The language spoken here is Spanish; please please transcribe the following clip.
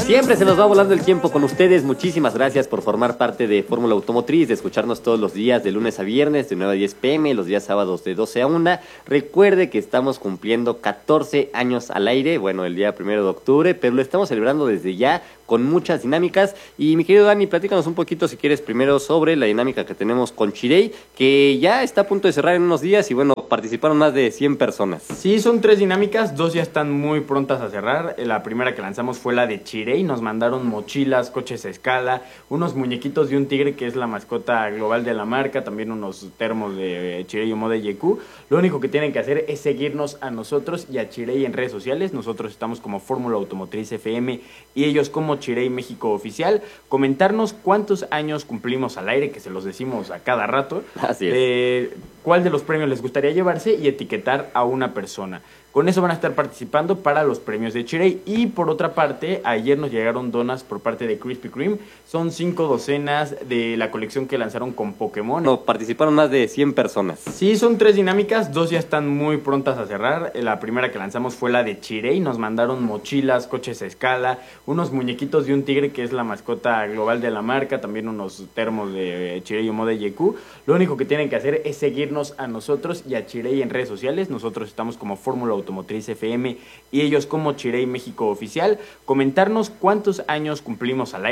Siempre se nos va volando el tiempo con ustedes. Muchísimas gracias por formar parte de Fórmula Automotriz, de escucharnos todos los días de lunes a viernes de 9 a 10 p.m, los días sábados de 12 a 1. Recuerde que estamos cumpliendo 14 años al aire, bueno, el día 1 de octubre, pero lo estamos celebrando desde ya con muchas dinámicas. Y mi querido Dani, platícanos un poquito, si quieres, primero sobre la dinámica que tenemos con Chirey, que ya está a punto de cerrar en unos días y bueno, participaron más de 100 personas. Sí, son 3 dinámicas, 2 ya están muy prontas a cerrar. La primera que lanzamos fue la de Chirey, nos mandaron mochilas, coches a escala, unos muñequitos de un tigre que es la mascota global de la marca, también unos termos de Chirey Mode YQ. Lo único que tienen que hacer es seguirnos a nosotros y a Chirey en redes sociales. Nosotros estamos como Fórmula Automotriz FM y ellos como Chirey México Oficial. Comentarnos cuántos años cumplimos al aire, que se los decimos a cada rato. Así es. Cuál de los premios les gustaría llevarse y etiquetar a una persona. Con eso van a estar participando para los premios de Chirey. Y por otra parte, ayer nos llegaron donas por parte de Krispy Kreme. Son 5 docenas de la colección que lanzaron con Pokémon. No, participaron más de 100 personas. Sí, son 3 dinámicas, 2 ya están muy prontas a cerrar. La primera que lanzamos fue la de Chirey, nos mandaron mochilas, coches a escala, unos muñequitos de un tigre que es la mascota global de la marca, también unos termos de Chirey Mode YQ. Lo único que tienen que hacer es seguirnos a nosotros y a Chirey en redes sociales. Nosotros estamos como Fórmula Automotriz FM y ellos como Chirey México Oficial. Comentarnos cuántos años cumplimos al aire.